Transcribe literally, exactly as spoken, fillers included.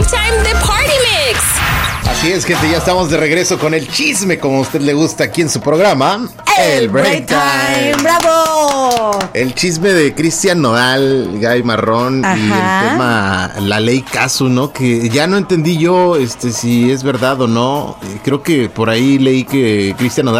Time de Party Mix. Así es, gente, ya estamos de regreso con el chisme, como a usted le gusta aquí en su programa. El Break Time, ¡bravo! El chisme de Cristian Nodal, Gaby Marrón. Ajá. Y el tema, la ley Casu, ¿no? Que ya no entendí yo este, si es verdad o no. Creo que por ahí leí que Cristian Nodal